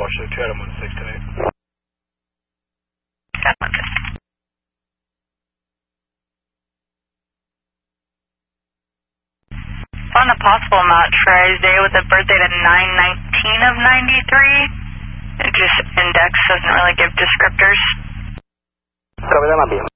Foster 2 Adam 16 tonight. Got 150. On a possible match for Isaiah with a birthday to 9/19 of 93. It just index doesn't really give descriptors. Copy that, might be.